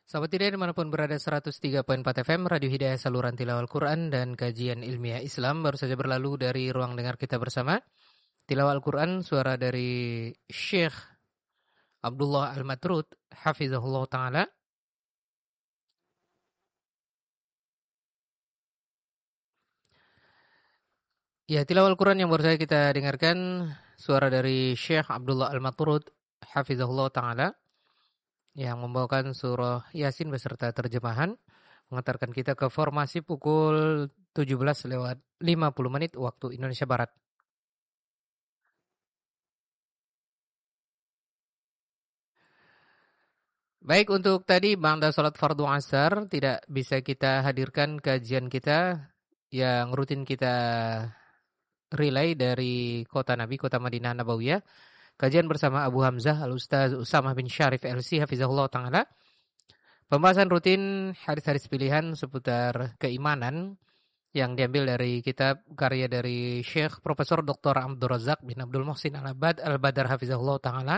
Sahabat Hidayah dimanapun berada 103.4 FM, Radio Hidayah saluran tilawah Al-Quran dan kajian ilmiah Islam baru saja berlalu dari ruang dengar kita bersama. Tilawah Al-Quran, suara dari Syekh Abdullah Al-Matrud, Hafizahullah Ta'ala. Ya, tilawah Al-Quran yang baru saja kita dengarkan, suara dari Syekh Abdullah Al-Matrud, Hafizahullah Ta'ala, yang membawakan surah Yasin beserta terjemahan, mengantarkan kita ke formasi pukul 17:50 waktu Indonesia Barat. Baik, untuk tadi ba'da salat fardu asar tidak bisa kita hadirkan kajian kita yang rutin kita relay dari kota Nabi, kota Madinah Nabawiyah. Kajian bersama Abu Hamzah Al-Ustaz Usamah bin Syarif LC Hafizahullah Ta'ala. Pembahasan rutin hadis-hadis pilihan seputar keimanan yang diambil dari kitab karya dari Syekh Profesor Dr. Abdul Razak bin Abdul Muhsin Al-Badar Hafizahullah Ta'ala.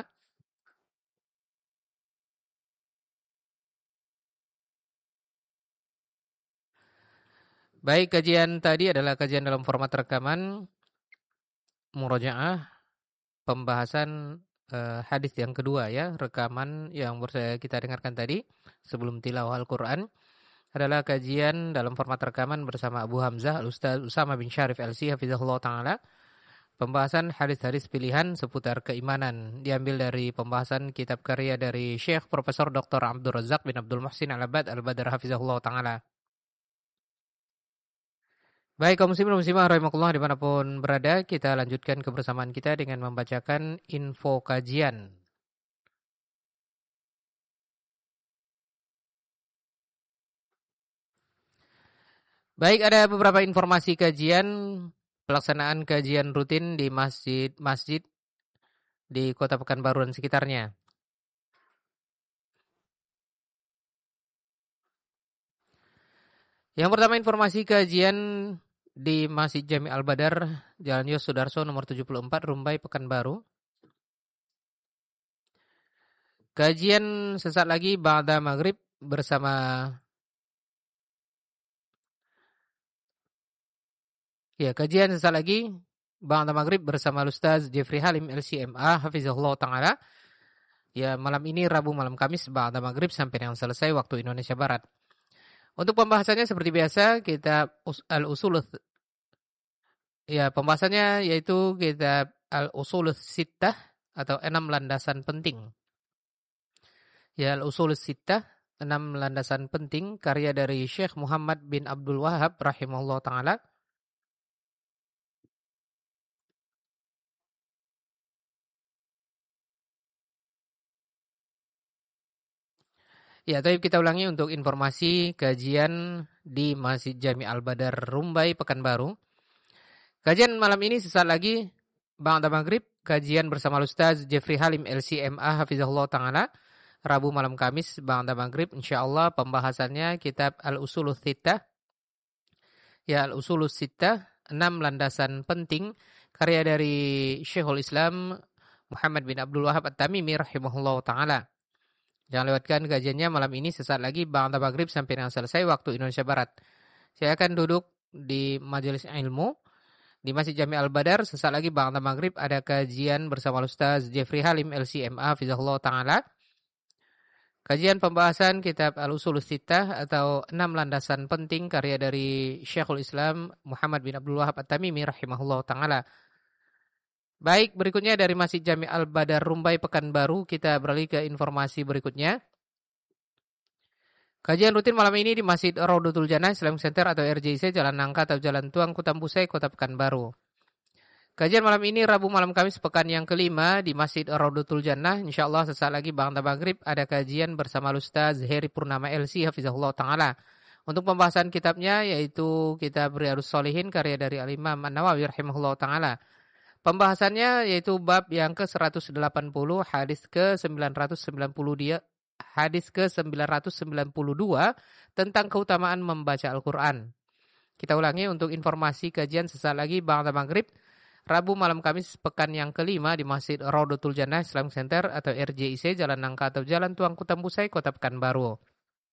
Baik, kajian tadi adalah kajian dalam format rekaman murojaah pembahasan hadis yang kedua ya, rekaman yang baru kita dengarkan tadi sebelum tilawah Al-Quran adalah kajian dalam format rekaman bersama Abu Hamzah Al-Ustaz Usamah bin Syarif LC Hafizahullah Ta'ala. Pembahasan hadis-hadis pilihan seputar keimanan diambil dari pembahasan kitab karya dari Syekh Profesor Dr. Abdul Razak bin Abdul Muhsin Al-Badar Hafizahullah Ta'ala. Baik, kaum muslimin dan muslimah rahimakumullah dimanapun berada, kita lanjutkan kebersamaan kita dengan membacakan info kajian. Baik, ada beberapa informasi kajian, pelaksanaan kajian rutin di masjid-masjid di Kota Pekanbaru dan sekitarnya. Yang pertama, informasi kajian di Masjid Jami Al-Badar, Jalan Yos Sudarso nomor 74, Rumbai, Pekanbaru. Kajian sesaat lagi ba'da maghrib bersama kajian sesaat lagi ba'da maghrib bersama Ustaz Jeffrey Halim LCMA Hafizahullah Ta'ala. Ya, malam ini Rabu malam Kamis ba'da maghrib sampai dengan selesai waktu Indonesia Barat. Untuk pembahasannya seperti biasa kitab Al-Usul, pembahasannya yaitu kitab Al-Usul Sittah atau 6 landasan penting. Ya, Al-Usul Sittah, 6 landasan penting, karya dari Syekh Muhammad bin Abdul Wahab rahimahullah ta'ala. Ya, tapi kita ulangi untuk informasi kajian di Masjid Jami Al-Badar Rumbai, Pekanbaru. Kajian malam ini sesaat lagi ba'da maghrib, kajian bersama Ustaz Jeffrey Halim LCMA Hafizahullah Ta'ala. Rabu malam Kamis ba'da maghrib, insyaallah pembahasannya kitab Al-Usulus Sittah. Ya, Al-Usulus Sittah, 6 landasan penting, karya dari Syekhul Islam Muhammad bin Abdul Wahab At-Tamimi rahimahullah ta'ala. Jangan lewatkan kajiannya malam ini sesaat lagi ba'da maghrib sampai dengan selesai waktu Indonesia Barat. Saya akan duduk di majelis ilmu di Masjid Jami Al-Badar. Sesaat lagi ba'da maghrib ada kajian bersama Ustaz Jeffrey Halim LCMA Hafizahullah Ta'ala. Kajian pembahasan kitab Al-Usulus Sittah atau 6 landasan penting karya dari Syekhul Islam Muhammad bin Abdul Wahab At-Tamimi rahimahullah ta'ala. Baik, berikutnya dari Masjid Jami Al-Badar Rumbai Pekanbaru kita beralih ke informasi berikutnya. Kajian rutin malam ini di Masjid Raudatul Jannah Islamic Center atau RJIC Jalan Nangka atau Jalan Tuang Kutambusai Kota Pekanbaru. Kajian malam ini Rabu malam Kamis pekan yang kelima di Masjid Raudatul Jannah. InsyaAllah sesaat lagi ba'da maghrib ada kajian bersama Ustaz Heri Purnama LC Hafizahullah Ta'ala. Untuk pembahasan kitabnya yaitu kitab Riyadhus Shalihin karya dari Al-Imam An-Nawawi rahimahullah Ta'ala. Pembahasannya yaitu bab yang ke-180 hadis ke-992 tentang keutamaan membaca Al-Quran. Kita ulangi untuk informasi kajian sesaat lagi ba'da maghrib Rabu malam Kamis pekan yang kelima di Masjid Raudatul Jannah Islamic Center atau RJIC Jalan Nangka atau Jalan Tuang Kutambusai Kota Pekanbaru.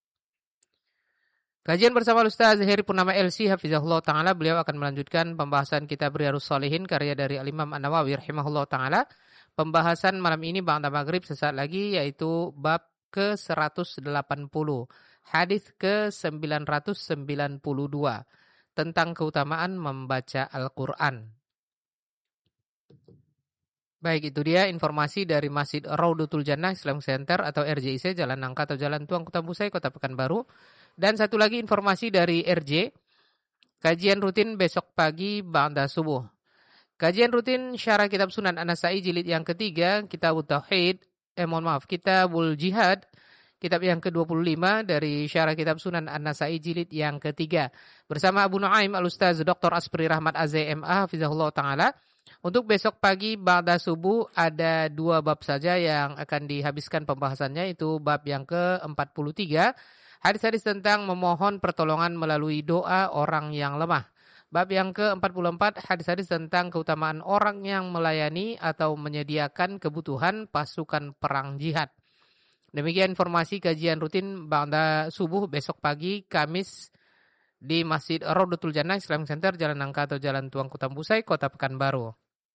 Kajian bersama Ustaz Heri Purnama LC Hafizahullah Ta'ala. Beliau akan melanjutkan pembahasan kitab Riyadhus Shalihin karya dari Al-Imam An-Nawawi Rahimahullah Ta'ala. Pembahasan malam ini ba'da maghrib sesaat lagi yaitu bab ke-180. Hadis ke-992 tentang keutamaan membaca Al-Quran. Baik, itu dia informasi dari Masjid Raudatul Jannah Islam Center atau RJIC, Jalan Nangka atau Jalan Tuang Kutambusai, Kota Pekanbaru. Dan satu lagi informasi dari RJ, kajian rutin besok pagi ba'da subuh. Kajian rutin Syarah Kitab Sunan An-Nasa'i jilid yang ketiga, Kitabut Tauhid, Kitabul Jihad, kitab yang ke-25 dari Syarah Kitab Sunan An-Nasa'i jilid yang ketiga. Bersama Abu Nuaim Al-Ustaz Dr. Aspri Rahmat AZMA Hafizahullah Ta'ala. Untuk besok pagi ba'da subuh ada 2 bab saja yang akan dihabiskan pembahasannya, itu bab yang ke-43, hadis-hadis tentang memohon pertolongan melalui doa orang yang lemah. Bab yang ke-44, hadis-hadis tentang keutamaan orang yang melayani atau menyediakan kebutuhan pasukan perang jihad. Demikian informasi kajian rutin ba'da subuh besok pagi Kamis di Masjid Raudatul Jannah Islamic Center, Jalan Nangka atau Jalan Tuang Kutambusai, Kota Pekanbaru.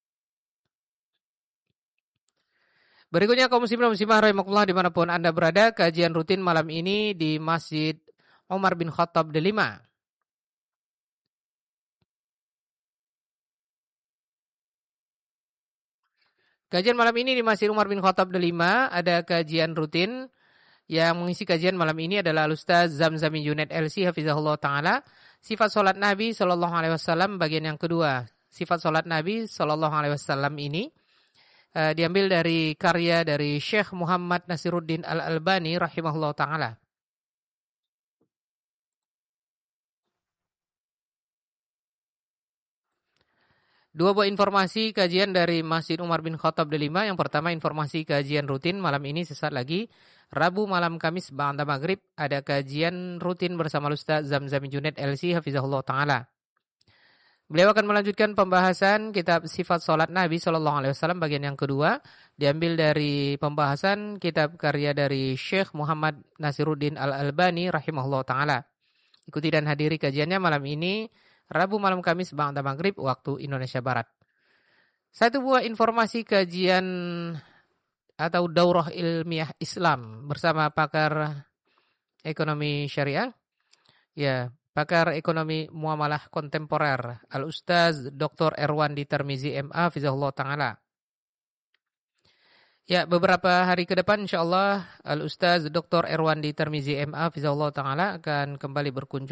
Berikutnya kaum muslimin dan muslimah rahimakumullah dimanapun Anda berada, kajian rutin malam ini di Masjid Umar bin Khattab Delima. Kajian malam ini di Masjid Umar bin Khattab Delima ada kajian rutin. Yang mengisi kajian malam ini adalah Al-Ustaz Zamzami Junaid LC Hafizahullah Ta'ala. Sifat solat Nabi SAW bagian yang kedua. Sifat solat Nabi SAW ini diambil dari karya dari Syekh Muhammad Nasiruddin Al-Albani Rahimahullah Ta'ala. Dua buah informasi kajian dari Masjid Umar bin Khattab Delima. Yang pertama informasi kajian rutin malam ini sesaat lagi. Rabu malam Kamis ba'da maghrib ada kajian rutin bersama Ustaz Zamzami Junaid LC Hafizahullah Ta'ala. Beliau akan melanjutkan pembahasan kitab sifat salat Nabi SAW bagian yang kedua. Diambil dari pembahasan kitab karya dari Syekh Muhammad Nasiruddin Al-Albani Rahimahullah Ta'ala. Ikuti dan hadiri kajiannya malam ini Rabu malam Kamis ba'da maghrib waktu Indonesia Barat. Satu buah informasi kajian atau daurah ilmiah Islam bersama pakar ekonomi syariah. Ya, pakar ekonomi muamalah kontemporer Al-Ustaz Dr. Erwandi Tirmizi MA Hafizahullah Ta'ala. Ya, beberapa hari ke depan insyaallah Al-Ustaz Dr. Erwandi Tirmizi MA Hafizahullah Ta'ala akan kembali berkunjung